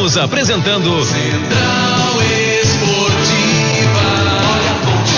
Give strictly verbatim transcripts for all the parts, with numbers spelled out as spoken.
Estamos apresentando Central Esportiva. Olha a ponte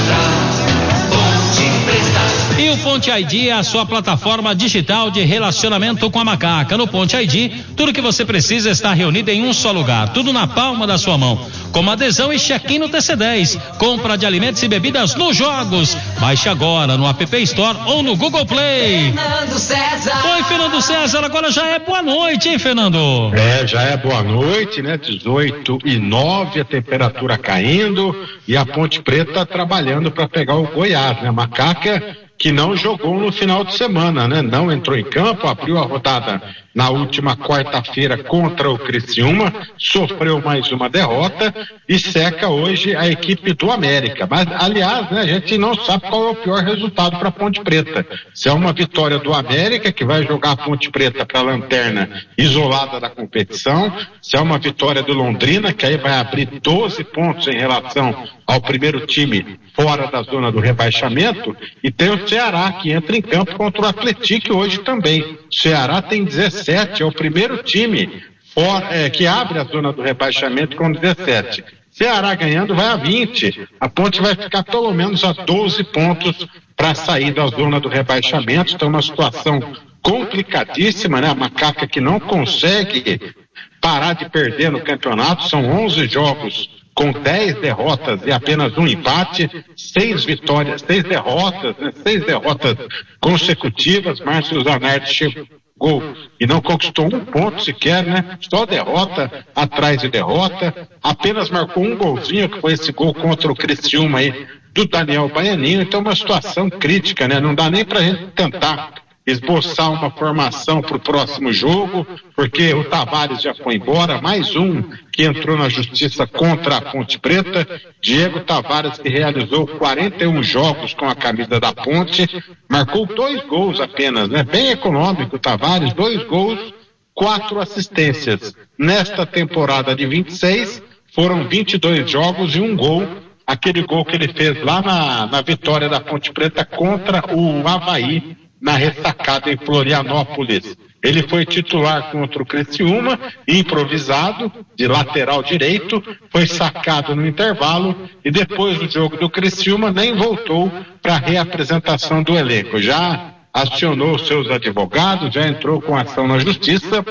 central, ponte preta. E o Ponte I D é a sua plataforma digital de relacionamento com a macaca. No Ponte I D, tudo que você precisa está reunido em um só lugar, tudo na palma da sua mão, como adesão e check-in no T C dez, compra de alimentos e bebidas nos jogos. Baixe agora no App Store ou no Google Play. Fernando César. Oi, Fernando César, agora já é boa noite, hein, Fernando? É, já é boa noite, né? dezoito e nove, a temperatura caindo e a Ponte Preta trabalhando para pegar o Goiás, né? Macaca que não jogou no final de semana, né? Não entrou em campo, abriu a rodada na última quarta-feira contra o Criciúma, sofreu mais uma derrota e seca hoje a equipe do América. Mas, aliás, né, a gente não sabe qual é o pior resultado para a Ponte Preta. Se é uma vitória do América, que vai jogar a Ponte Preta para a lanterna isolada da competição, se é uma vitória do Londrina, que aí vai abrir doze pontos em relação ao primeiro time fora da zona do rebaixamento, e tem o Ceará, que entra em campo contra o Atlético hoje também. O Ceará tem dezessete, é o primeiro time fora, é, que abre a zona do rebaixamento com dezessete. Ceará ganhando vai a vinte, a Ponte vai ficar pelo menos a doze pontos para sair da zona do rebaixamento. Então, uma situação complicadíssima, né? A Macaca que não consegue parar de perder no campeonato, são onze jogos com dez derrotas e apenas um empate, seis vitórias, seis derrotas, né? seis derrotas consecutivas. Márcio Zanardi chegou e não conquistou um ponto sequer, né? Só derrota atrás de derrota, apenas marcou um golzinho, que foi esse gol contra o Criciúma aí, do Daniel Baianinho. Então, uma situação crítica, né? Não dá nem pra gente tentar esboçar uma formação para o próximo jogo, porque o Tavares já foi embora, mais um que entrou na justiça contra a Ponte Preta, Diego Tavares, que realizou quarenta e um jogos com a camisa da Ponte, marcou dois gols apenas, né? Bem econômico o Tavares, dois gols, quatro assistências. Nesta temporada de vinte e seis, foram vinte e dois jogos e um gol, aquele gol que ele fez lá na, na vitória da Ponte Preta contra o Avaí, na ressacada em Florianópolis. Ele foi titular contra o Criciúma, improvisado, de lateral direito, foi sacado no intervalo e depois do jogo do Criciúma nem voltou para a reapresentação do elenco. Já acionou seus advogados, já entrou com ação na justiça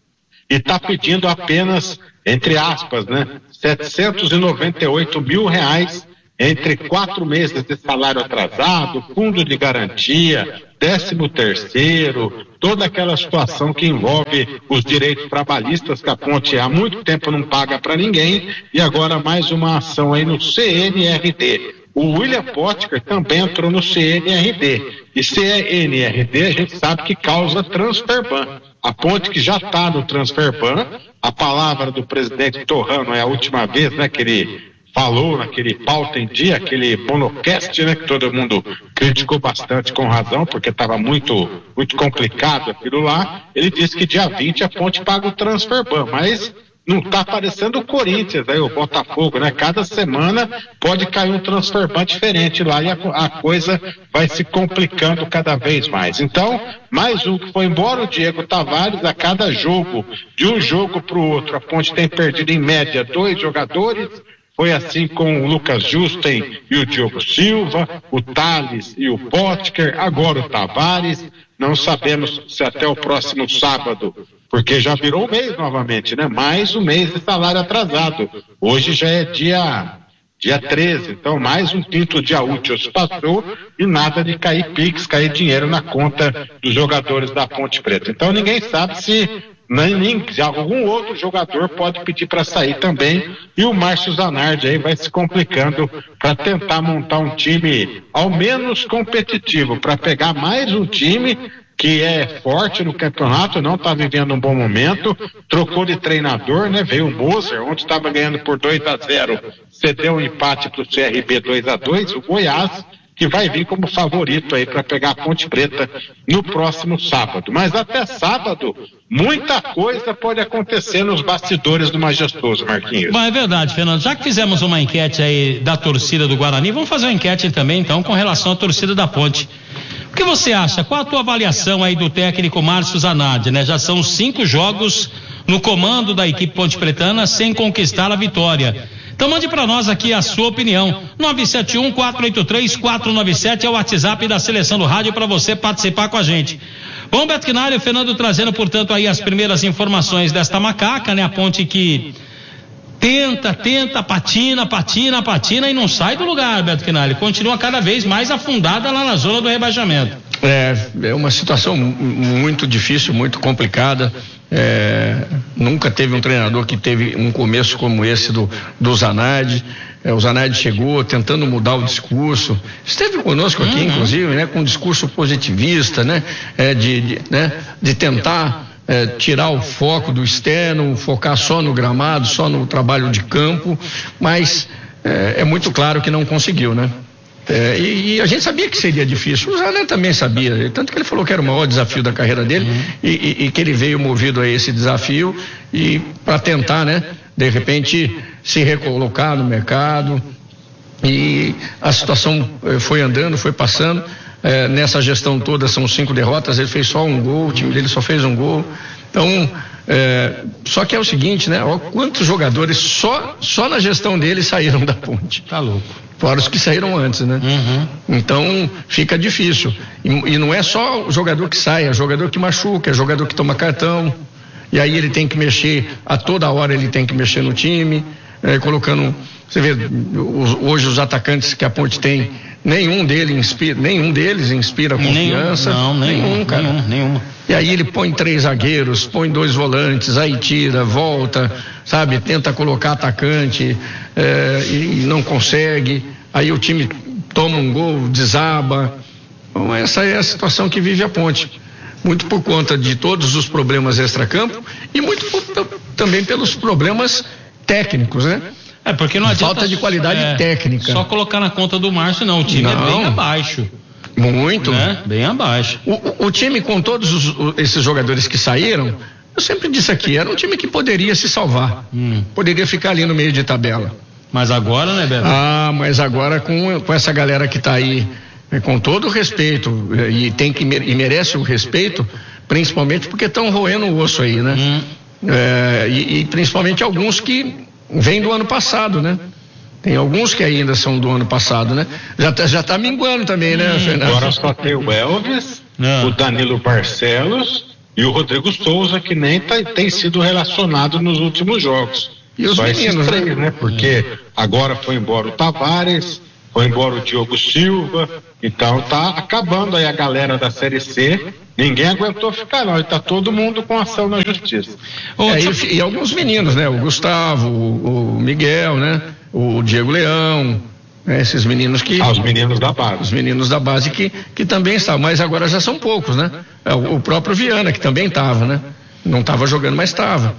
e está pedindo apenas, entre aspas, né, setecentos e noventa e oito mil reais entre quatro meses de salário atrasado, fundo de garantia, décimo terceiro, toda aquela situação que envolve os direitos trabalhistas que a Ponte há muito tempo não paga para ninguém, e agora mais uma ação aí no C N R D. O William Potker também entrou no C N R D, e C N R D a gente sabe que causa transfer ban. A Ponte que já está no transfer ban, a palavra do presidente Torrano é a última vez, né, que ele falou naquele Pauta em Dia, aquele monocast, né, que todo mundo criticou bastante com razão, porque estava muito, muito complicado aquilo lá. Ele disse que dia vinte a Ponte paga o transfer ban, mas não está aparecendo o Corinthians, aí o Botafogo, né? Cada semana pode cair um transfer ban diferente lá e a, a coisa vai se complicando cada vez mais. Então, mais um que foi embora, o Diego Tavares. A cada jogo, de um jogo para o outro, a Ponte tem perdido em média dois jogadores. Foi assim com o Lucas Justen e o Diogo Silva, o Thales e o Potker, agora o Tavares. Não sabemos se até o próximo sábado, porque já virou o mês novamente, né? Mais um mês de salário atrasado. Hoje já é dia, dia treze, então mais um quinto dia útil se passou e nada de cair Pix, cair dinheiro na conta dos jogadores da Ponte Preta. Então ninguém sabe se Nem, nem, algum outro jogador pode pedir para sair também, e o Márcio Zanardi aí vai se complicando para tentar montar um time ao menos competitivo, para pegar mais um time que é forte no campeonato, não está vivendo um bom momento, trocou de treinador, né? Veio o Moser, onde estava ganhando por dois a zero, cedeu um empate para o C R B dois a dois, o Goiás, que vai vir como favorito aí para pegar a Ponte Preta no próximo sábado. Mas até sábado, muita coisa pode acontecer nos bastidores do Majestoso, Marquinhos. Bom, é verdade, Fernando. Já que fizemos uma enquete aí da torcida do Guarani, vamos fazer uma enquete também, então, com relação à torcida da Ponte. O que você acha? Qual a tua avaliação aí do técnico Márcio Zanardi, né? Já são cinco jogos no comando da equipe Ponte Pretana sem conquistar a vitória. Então mande para nós aqui a sua opinião. nove sete um, quatro oito três, quatro nove sete é o WhatsApp da Seleção do Rádio para você participar com a gente. Bom, Beto Quinalha, o Fernando trazendo, portanto, aí as primeiras informações desta macaca, né? A Ponte que tenta, tenta, patina, patina, patina e não sai do lugar, Beto Quinalha. Continua cada vez mais afundada lá na zona do rebaixamento. É, é uma situação muito difícil, muito complicada. É, nunca teve um treinador que teve um começo como esse do, do Zanardi. É, o Zanardi chegou tentando mudar o discurso, esteve conosco aqui, uhum. inclusive, né, com um discurso positivista, né, é, de, de, né, de tentar é, tirar o foco do externo, focar só no gramado, só no trabalho de campo, mas é, é muito claro que não conseguiu, né? É, e, e a gente sabia que seria difícil, o Zanardi também sabia, tanto que ele falou que era o maior desafio da carreira dele, uhum. e, e, e que ele veio movido a esse desafio e para tentar, né, de repente se recolocar no mercado. E a situação eh, foi andando, foi passando, eh, nessa gestão toda são cinco derrotas, ele fez só um gol, o time dele só fez um gol. Então, é, só que é o seguinte, né? Ó, quantos jogadores só, só na gestão dele saíram da Ponte? Tá louco. Fora os que saíram antes, né? Uhum. Então, fica difícil. E, e não é só o jogador que sai, é jogador que machuca, é jogador que toma cartão. E aí ele tem que mexer, a toda hora ele tem que mexer no time, é, colocando... Você vê, os, hoje os atacantes que a Ponte tem, nenhum deles inspira, nenhum deles inspira confiança. Nenhum, não, nenhum, nenhum, cara. Nenhum, nenhuma. E aí ele põe três zagueiros, põe dois volantes, aí tira, volta, sabe, tenta colocar atacante, é, e não consegue, aí o time toma um gol, desaba. Então essa é a situação que vive a Ponte. Muito por conta de todos os problemas extracampo e muito por, também pelos problemas técnicos, né? É, porque não adianta... Falta de qualidade é, técnica. Só colocar na conta do Márcio, não. O time não, é bem abaixo. Muito. Né? Bem abaixo. O, o, o time com todos os, esses jogadores que saíram, eu sempre disse aqui, era um time que poderia se salvar. Hum. Poderia ficar ali no meio de tabela. Mas agora, né, Beto? Ah, mas agora com, com essa galera que está aí, com todo o respeito, e tem que e merece o respeito, principalmente porque estão roendo o osso aí, né? Hum. É, e, e principalmente alguns que vêm do ano passado, né? Tem alguns que ainda são do ano passado, né? Já tá, já tá minguando também, né, hum, Fernando? Agora só tem o Elvis, Não. o Danilo Barcelos e o Rodrigo Souza, que nem tá, tem sido relacionado nos últimos jogos. E os só meninos, esses três, né? Porque agora foi embora o Tavares, foi embora o Diogo Silva, então tá acabando aí a galera da Série C. Ninguém aguentou ficar não, e tá todo mundo com ação na justiça. É, e, e alguns meninos, né? O Gustavo, o, o Miguel, né? O Diego Leão, né? Esses meninos que... Ah, os meninos da base. Os meninos da base que, que também estavam, mas agora já são poucos, né? É, o, o próprio Viana, que também estava, né? Não estava jogando, mas estava.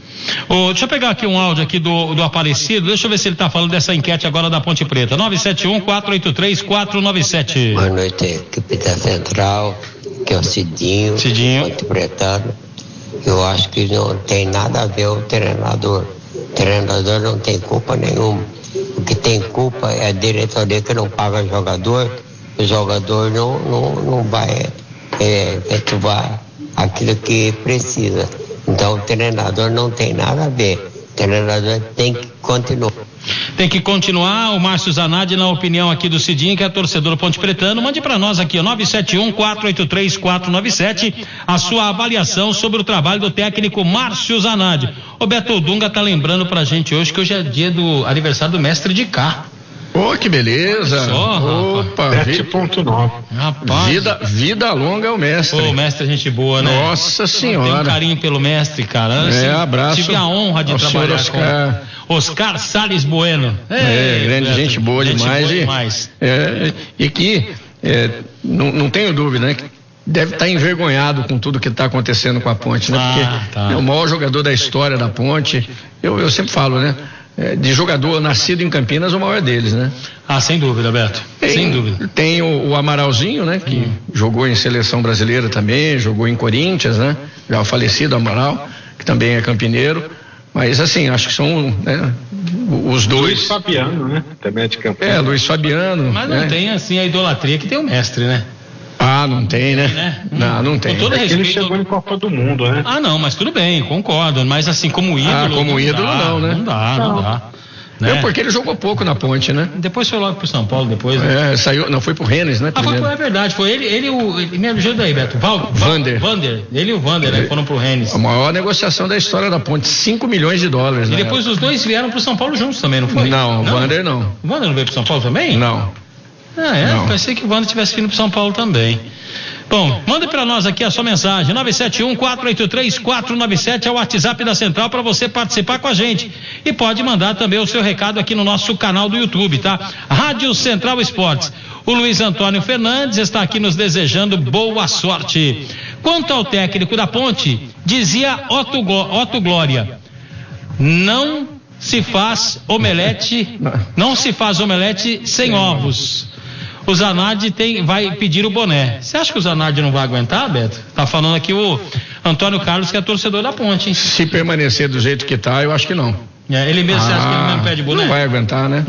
Oh, deixa eu pegar aqui um áudio aqui do, do Aparecido, deixa eu ver se ele está falando dessa enquete agora da Ponte Preta. nove sete um, quatro oito três, quatro nove sete. Boa noite, equipe da Central, que é o Cidinho, Cidinho. Ponte Pretano. Eu acho que não tem nada a ver o treinador. O treinador não tem culpa nenhuma. O que tem culpa é a diretoria que não paga jogador. O jogador não, não, não vai é, efetuar aquilo que precisa. Então o treinador não tem nada a ver. O treinador tem que continuar. Tem que continuar. O Márcio Zanardi, na opinião aqui do Cidinho, que é torcedor Ponte Pretano, mande para nós aqui, ó, nove sete um, quatro oito três, quatro nove sete, a sua avaliação sobre o trabalho do técnico Márcio Zanardi. O Beto Dunga tá lembrando pra gente hoje que hoje é dia do aniversário do mestre de cá. Ô, oh, que beleza! Só, Opa, sete ponto nove. Rapaz. Vida, vida longa é o mestre. Ô, mestre é gente boa, né? Nossa senhora. Tem um carinho pelo mestre, cara. É, assim, abraço. Tive a honra de trabalhar Oscar. com Oscar Salles Bueno. Ei, é, grande Beto, gente boa gente demais. Boa e, demais. É, e que, é, não, não tenho dúvida, né? Que deve estar envergonhado com tudo que está acontecendo com a Ponte, né? Porque ah, tá. é o maior jogador da história da Ponte. Eu, eu sempre falo, né? É, de jogador nascido em Campinas, o maior deles, né? Ah, sem dúvida, Beto. Tem, sem dúvida. Tem o, o Amaralzinho, né? Que hum. jogou em seleção brasileira também, jogou em Corinthians, né? Já o falecido Amaral, que também é campineiro. Mas assim, acho que são, né, os dois. Luiz Fabiano, né? Também é de Campinas. É, Luiz Fabiano. Mas não né? tem assim a idolatria que tem o mestre, né? Ah, não tem, né? né? Não, não tem. Com todo respeito, ele chegou em Copa do Mundo, né? Ah, não, mas tudo bem, concordo. Mas assim, como ídolo. Ah, como não ídolo, dá, não, né? Não dá, não, não dá. Né? É porque ele jogou pouco na Ponte, né? Depois foi logo pro São Paulo, depois. Né? É, saiu, não, foi pro Rennes, né? Ah, foi, é verdade, foi ele, ele o. Ele, me ajuda aí, Beto. Val, Vander. Vander. Ele e o Vander, né? Foram pro Rennes. A maior negociação da história da Ponte, cinco milhões de dólares. E depois época. Os dois vieram pro São Paulo juntos também, não foi? Não, o Vander não. O Vander não veio pro São Paulo também? Não. Ah, é? Não. Pensei que o Vander tivesse vindo pro São Paulo também. Bom, manda para nós aqui a sua mensagem, nove sete um, quatro oito três, quatro nove sete é o WhatsApp da Central para você participar com a gente. E pode mandar também o seu recado aqui no nosso canal do YouTube, tá? Rádio Central Esportes. O Luiz Antônio Fernandes está aqui nos desejando boa sorte. Quanto ao técnico da Ponte, dizia Otto, Otto Glória, não se faz omelete, não se faz omelete sem ovos. O Zanardi tem, vai pedir o boné. Você acha que o Zanardi não vai aguentar, Beto? Tá falando aqui o Antônio Carlos, que é torcedor da Ponte, hein? Se permanecer do jeito que tá, eu acho que não. É, ele mesmo, ah, você acha que ele mesmo pede boné? Não vai aguentar, né?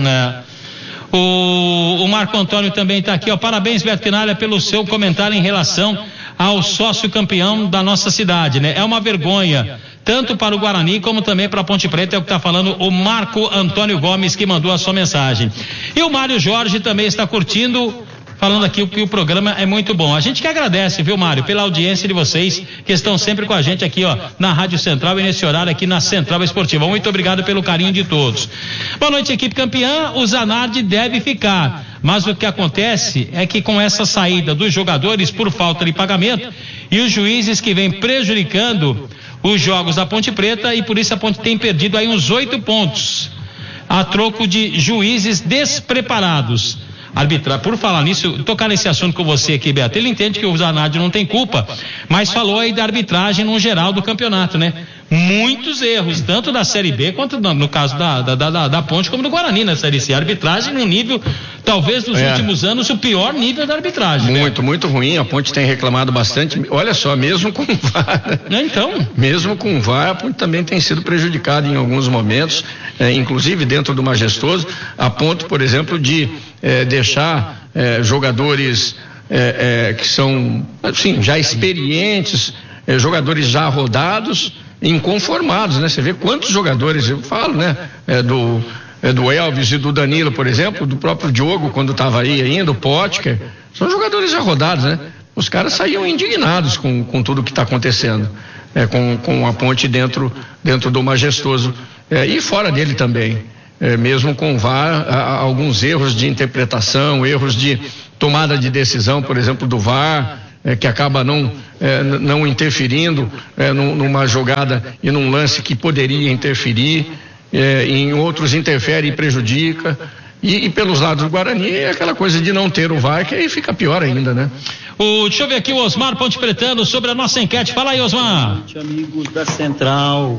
É. O, o Marco Antônio também está aqui, ó. Parabéns, Beto Quinalha, pelo seu comentário em relação ao sócio campeão da nossa cidade, né? É uma vergonha, tanto para o Guarani como também para a Ponte Preta, é o que está falando o Marco Antônio Gomes, que mandou a sua mensagem. E o Mário Jorge também está curtindo, falando aqui que o programa é muito bom. A gente que agradece, viu, Mário, pela audiência de vocês que estão sempre com a gente aqui, ó, na Rádio Central e nesse horário aqui na Central Esportiva. Muito obrigado pelo carinho de todos. Boa noite, equipe campeã. O Zanardi deve ficar, mas o que acontece é que com essa saída dos jogadores por falta de pagamento e os juízes que vêm prejudicando os jogos da Ponte Preta, e por isso a Ponte tem perdido aí uns oito pontos a troco de juízes despreparados. Arbitrar, por falar nisso, tocar nesse assunto com você aqui, Beto, ele entende que o Zanardi não tem culpa, mas falou aí da arbitragem no geral do campeonato, né? Muitos erros, tanto da Série B quanto no, no caso da, da, da, da Ponte, como do Guarani na Série C. A arbitragem no nível, talvez dos é. últimos anos, o pior nível da arbitragem. Muito, né? Muito ruim, a Ponte tem reclamado bastante, olha só, mesmo com o V A R. Então? Mesmo com o V A R, a Ponte também tem sido prejudicada em alguns momentos, é, inclusive dentro do Majestoso, a ponto, por exemplo, de é, deixar é, jogadores é, é, que são, assim, já experientes, é, jogadores já rodados, inconformados, né? Você vê quantos jogadores, eu falo, né? É do, é do Elvis e do Danilo, por exemplo, do próprio Diogo, quando estava aí ainda, o Potker, são jogadores já rodados, né? Os caras saíam indignados com, com tudo que está acontecendo, é, com, com a Ponte dentro, dentro do Majestoso, é, e fora dele também, é, mesmo com o V A R, há alguns erros de interpretação, erros de tomada de decisão, por exemplo, do V A R, É, que acaba não, é, não interferindo é, numa jogada e num lance que poderia interferir, é, em outros interfere e prejudica, e, e pelos lados do Guarani é aquela coisa de não ter o V A R, que aí fica pior ainda, né? O, deixa eu ver aqui o Osmar Ponte Pretano sobre a nossa enquete. Fala aí, Osmar. Boa noite, amigos da Central.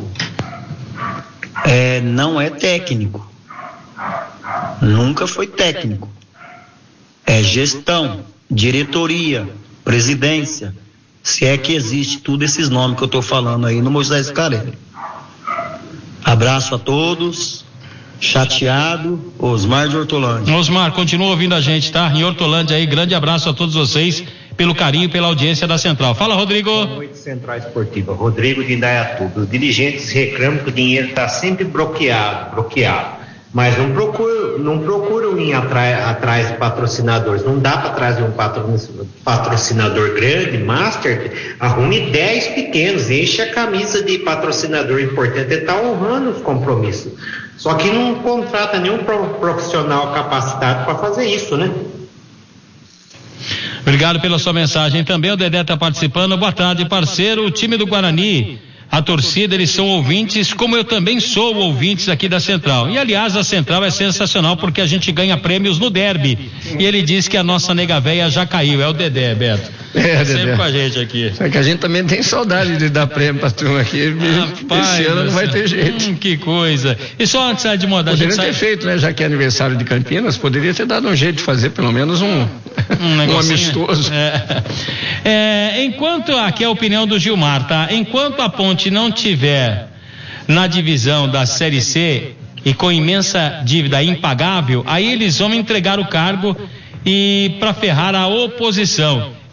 É, não é técnico, nunca foi técnico, é gestão, diretoria, presidência, se é que existe tudo esses nomes que eu estou falando aí no Moisés Carelli. Abraço a todos, chateado, Osmar de Hortolândia. Osmar, continua ouvindo a gente, tá? Em Hortolândia aí, grande abraço a todos vocês pelo carinho e pela audiência da Central. Fala, Rodrigo. Boa noite, Central Esportiva. Rodrigo de Indaiatuba. Os dirigentes reclamam que o dinheiro está sempre bloqueado, bloqueado. Mas não procuram, não procuram ir atrás, atrás de patrocinadores. Não dá para trazer um patrocinador grande, master, arrume dez pequenos, enche a camisa de patrocinador importante e está honrando os compromissos. Só que não contrata nenhum profissional capacitado para fazer isso, né? Obrigado pela sua mensagem. Também o Dedé está participando. Boa tarde, parceiro. O time do Guarani, a torcida, eles são ouvintes, como eu também sou ouvintes aqui da Central. E aliás, a Central é sensacional porque a gente ganha prêmios no derby. E ele diz que a nossa nega véia já caiu. É o Dedé, Beto. É, é Dedé. sempre com a gente aqui. É que a gente também tem saudade de dar prêmio pra turma aqui. Rapaz, esse ano não vai ter jeito. Hum, que coisa. E só antes de mudar, poderia a gente ter sai... feito, né? Já que é aniversário de Campinas, poderia ter dado um jeito de fazer pelo menos um, um, um amistoso. É. É, enquanto, aqui é a opinião do Gilmar, tá? Enquanto a Ponte não tiver na divisão da Série C e com imensa dívida impagável, aí eles vão entregar o cargo e para ferrar a oposição.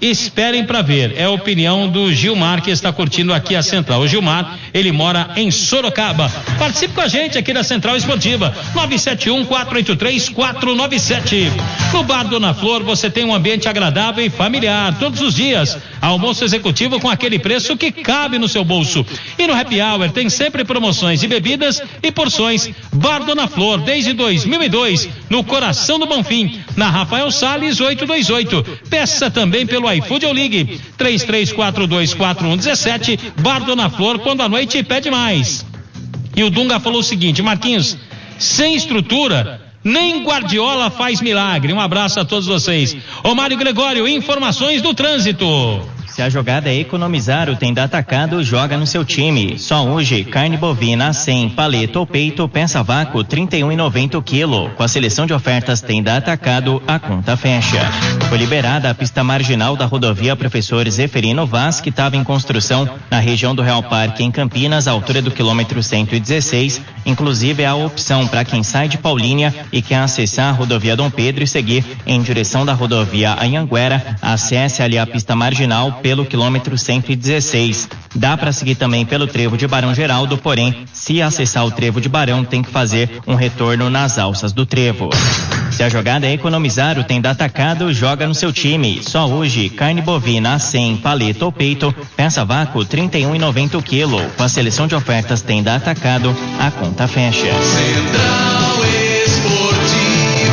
esperem para ver. É a opinião do Gilmar, que está curtindo aqui a Central. O Gilmar, ele mora em Sorocaba. Participe com a gente aqui da Central Esportiva, nove sete um, quatro oito três, quatro nove sete. No Bar Dona Flor você tem um ambiente agradável e familiar todos os dias. Almoço executivo com aquele preço que cabe no seu bolso. E no Happy Hour tem sempre promoções de bebidas e porções. Bar Dona Flor, desde dois mil e dois, no coração do Bonfim, na Rafael Salles oitocentos e vinte e oito. Peça também pelo iFood ou ligue três três quatro dois quatro um um sete. Bar Dona Flor, quando a noite pede mais. E o Dunga falou o seguinte: Marquinhos, sem estrutura, nem Guardiola faz milagre. Um abraço a todos vocês. Ô Mário Gregório, informações do trânsito. Se a jogada é economizar, o Tenda Atacado joga no seu time. Só hoje, carne bovina cem, paleta ou peito, peça vácuo trinta e um reais e noventa centavos o quilo. Com a seleção de ofertas Tenda Atacado, a conta fecha. Foi liberada a pista marginal da rodovia Professor Zeferino Vaz, que estava em construção na região do Real Parque, em Campinas, à altura do quilômetro cento e dezesseis. Inclusive, há a opção para quem sai de Paulínia e quer acessar a rodovia Dom Pedro e seguir em direção da rodovia Anhanguera, acesse ali a pista marginal pelo quilômetro cento e dezesseis. Dá para seguir também pelo trevo de Barão Geraldo, porém, se acessar o trevo de Barão, tem que fazer um retorno nas alças do trevo. Se a jogada é economizar, o Tenda Atacado joga no seu time. Só hoje, carne bovina cem, paleta ou peito, peça vácuo trinta e um reais e noventa centavos o quilo. Com a seleção de ofertas Tenda Atacado, a conta fecha. Central Esportiva.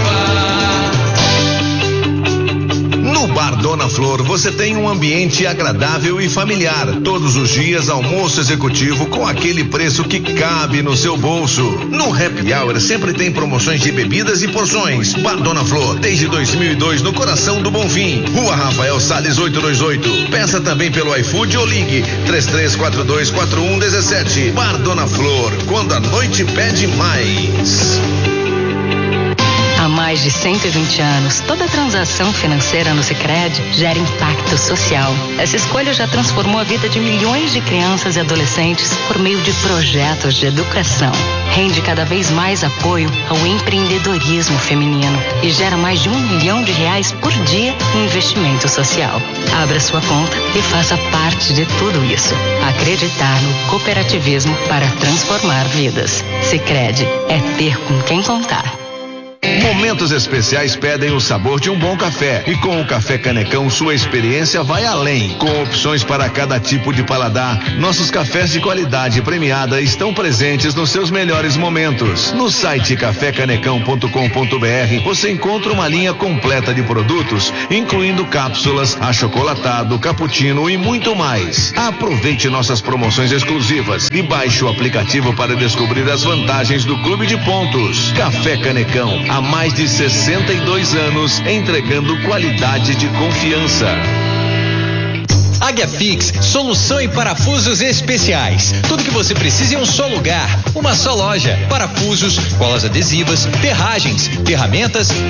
No Bar Dona Flor você tem um ambiente agradável e familiar. Todos os dias almoço executivo com aquele preço que cabe no seu bolso. No Happy Hour sempre tem promoções de bebidas e porções. Bar Dona Flor, desde dois mil e dois, no coração do Bonfim. Rua Rafael Salles oitocentos e vinte e oito. Peça também pelo iFood ou ligue três três quatro dois quatro um um sete. Bar Dona Flor, quando a noite pede mais. Há mais de cento e vinte anos, toda transação financeira no Sicredi gera impacto social. Essa escolha já transformou a vida de milhões de crianças e adolescentes por meio de projetos de educação. Rende cada vez mais apoio ao empreendedorismo feminino e gera mais de um milhão de reais por dia em investimento social. Abra sua conta e faça parte de tudo isso. Acreditar no cooperativismo para transformar vidas. Sicredi é ter com quem contar. Momentos especiais pedem o sabor de um bom café. E com o Café Canecão, sua experiência vai além. Com opções para cada tipo de paladar, nossos cafés de qualidade premiada estão presentes nos seus melhores momentos. No site café canecão ponto com ponto br você encontra uma linha completa de produtos, incluindo cápsulas, achocolatado, cappuccino e muito mais. Aproveite nossas promoções exclusivas e baixe o aplicativo para descobrir as vantagens do Clube de Pontos. Café Canecão, há mais de sessenta e dois anos, entregando qualidade de confiança. Águia Fix, solução em parafusos especiais. Tudo que você precisa em um só lugar, uma só loja. Parafusos, colas adesivas, ferragens, ferramentas